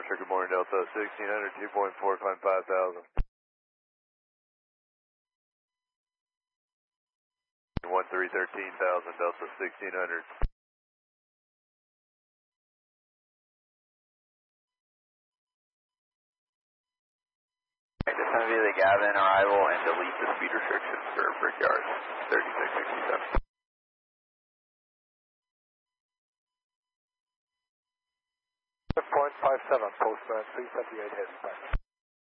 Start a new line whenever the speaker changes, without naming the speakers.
Foster, good morning, Delta 1600, 2.4, climb 5,000. 13,000, Delta 1600.
Just via the Gavin arrival and delete the speed restrictions for Brickyard 3667.
0.57, postman 378 heads back.